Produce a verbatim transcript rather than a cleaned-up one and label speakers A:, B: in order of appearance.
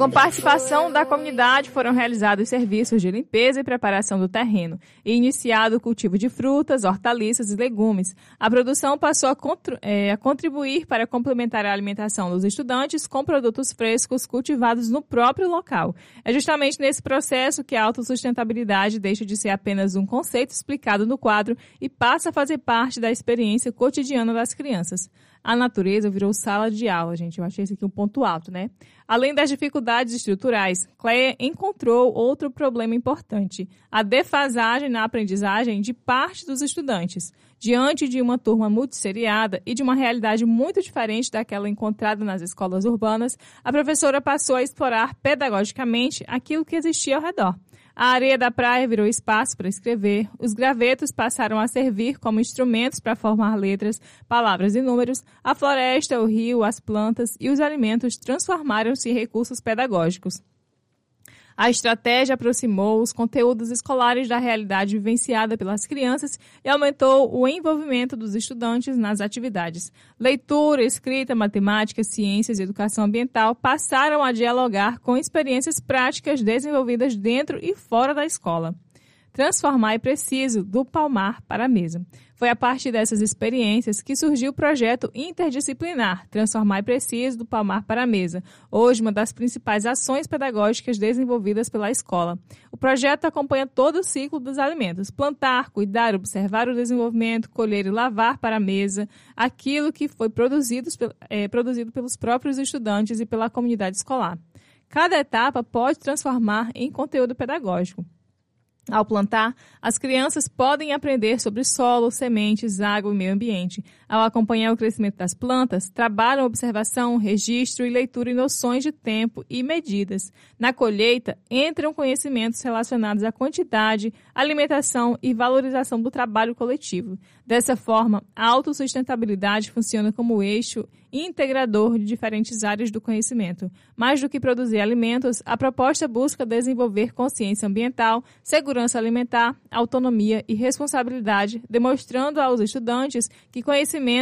A: Com participação da comunidade, foram realizados serviços de limpeza e preparação do terreno e iniciado o cultivo de frutas, hortaliças e legumes. A produção passou a, contr- é, a contribuir para complementar a alimentação dos estudantes com produtos frescos cultivados no próprio local. É justamente nesse processo que a autossustentabilidade deixa de ser apenas um conceito explicado no quadro e passa a fazer parte da experiência cotidiana das crianças. A natureza virou sala de aula, gente. Eu achei esse aqui um ponto alto, né? Além das dificuldades estruturais, Cleia encontrou outro problema importante: a defasagem na aprendizagem de parte dos estudantes. Diante de uma turma multisseriada e de uma realidade muito diferente daquela encontrada nas escolas urbanas, a professora passou a explorar pedagogicamente aquilo que existia ao redor. A areia da praia virou espaço para escrever, os gravetos passaram a servir como instrumentos para formar letras, palavras e números, a floresta, o rio, as plantas e os alimentos transformaram-se em recursos pedagógicos. A estratégia aproximou os conteúdos escolares da realidade vivenciada pelas crianças e aumentou o envolvimento dos estudantes nas atividades. Leitura, escrita, matemática, ciências e educação ambiental passaram a dialogar com experiências práticas desenvolvidas dentro e fora da escola. Transformar é preciso, do palmar para a mesa. Foi a partir dessas experiências que surgiu o projeto interdisciplinar Transformar é preciso, do palmar para a mesa, hoje uma das principais ações pedagógicas desenvolvidas pela escola. O projeto acompanha todo o ciclo dos alimentos: plantar, cuidar, observar o desenvolvimento, colher e lavar para a mesa, aquilo que foi produzido, é, produzido pelos próprios estudantes e pela comunidade escolar. Cada etapa pode transformar em conteúdo pedagógico. Ao plantar, as crianças podem aprender sobre solo, sementes, água e meio ambiente. Ao acompanhar o crescimento das plantas, trabalham observação, registro e leitura em noções de tempo e medidas. Na colheita, entram conhecimentos relacionados à quantidade, alimentação e valorização do trabalho coletivo. Dessa forma, a autossustentabilidade funciona como eixo integrador de diferentes áreas do conhecimento. Mais do que produzir alimentos, a proposta busca desenvolver consciência ambiental, segurança alimentar, autonomia e responsabilidade, demonstrando aos estudantes que conhecimento